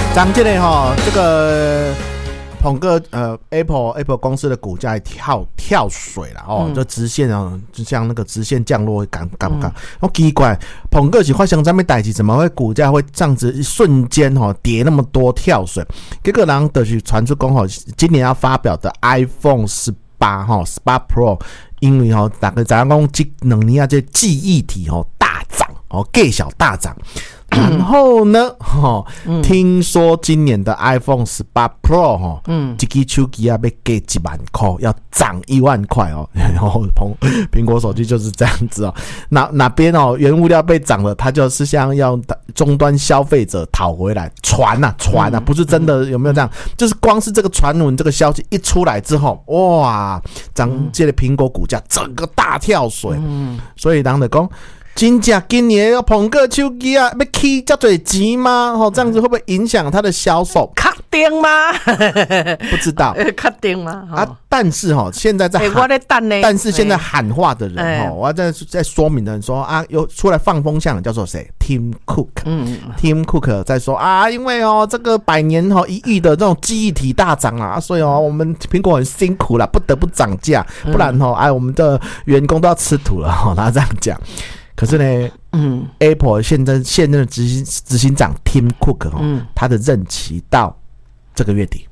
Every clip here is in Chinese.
涨这个哈，这个捧个Apple 公司的股价跳水了哦，就直线啊，就像那个直线降落，敢不敢？我奇怪，捧个是发生什么代志，怎么会股价会这样子一瞬间哈跌那么多跳水？结果人就是传出讲吼，今年要发表的 iPhone 18哈18 Pro， 因为吼大概咱讲这2年啊，这记忆体吼大涨哦，价小大涨。然后呢，听说今年的 iPhone 18 Pro 这支手机啊被给1万块，要涨1万块哦。然后苹果手机就是这样子哦。哪边哦原物料被涨了，它就是像要终端消费者讨回来，传啊，不是真的有没有这样？就是光是这个传闻这个消息一出来之后，哇，涨这个苹果股价整个大跳水。所以人就讲。真假今年要捧个手机啊，要起这么多钱吗？这样子会不会影响它的销售？ 确定吗？ 不知道， 确定吗？ 但是现在在我在等呢。 但是现在喊话的人我要在说明的人说啊，有出来放风向的叫做谁 ？Tim Cook，Tim Cook 在说啊，因为这个100年1亿的这种记忆体大涨啊，所以我们苹果很辛苦啦，不得不涨价，不然我们的员工都要吃土了他这样讲。可是呢，Apple 现任的执行长 Tim Cook 他的任期到这个月底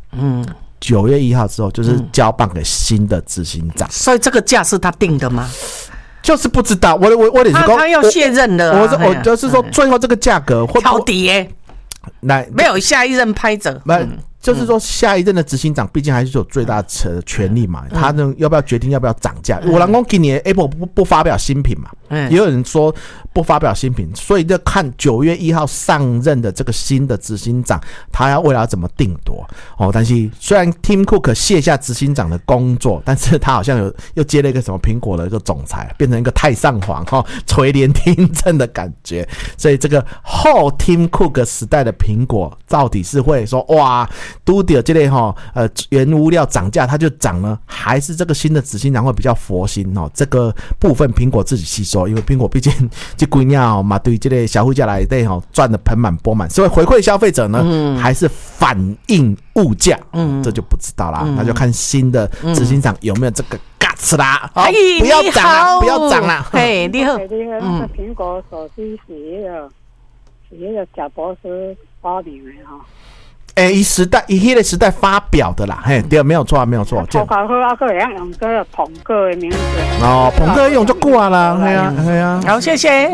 ，9月1号之后就是交棒给新的执行长， 所以这个价是他定的吗？ 就是不知道，我得是他要卸任了我就是说最后这个价格会挑底耶，没有下一任拍着，就是说下一任的执行长毕竟还是有最大的权力嘛，他呢要不要决定要不要涨价？我人讲今年 Apple 不发表新品嘛，也有人说不发表新品，所以就看9月1号上任的这个新的执行长，他要未来怎么定夺但是虽然 Tim Cook 卸下执行长的工作，但是他好像又接了一个什么苹果的一个总裁，变成一个太上皇垂帘听政的感觉，所以这个后 Tim Cook 时代的苹果到底是会说哇？都掉这类原物料涨价，它就涨了，还是这个新的执行长会比较佛心这个部分苹果自己吸收，因为苹果毕竟这几年嘛对这类消费者来对赚得盆满钵满，所以回馈消费者呢，还是反映物价，这就不知道啦，那就看新的执行长有没有这个 guts 啦，不要涨啦，不要涨啦。嘿，你好， 苹果手机是那个贾博士发明的以那个时代发表的啦，嘿，对，没有错，没有错。 头考好啊，个会用这个捧个的名字。 捧个用就挂啦，系啊。 好，谢谢。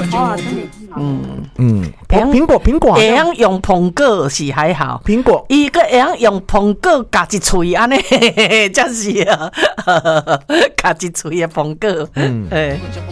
苹果会用用捧个是还好， 苹果伊个会用捧个夹一喙安尼，真是啊，夹一喙的捧个。